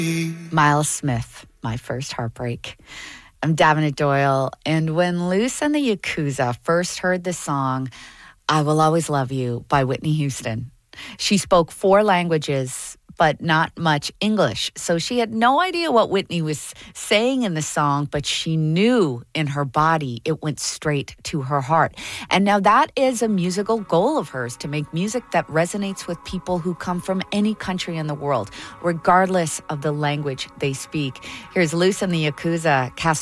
Miles Smith, My First Heartbreak. I'm Davina Doyle, and when Luce and the Yakuza first heard the song, I Will Always Love You by Whitney Houston, she spoke 4 languages, but not much English. So she had no idea what Whitney was saying in the song, but she knew in her body it went straight to her heart. And now that is a musical goal of hers, to make music that resonates with people who come from any country in the world, regardless of the language they speak. Here's Luce and the Yakuza,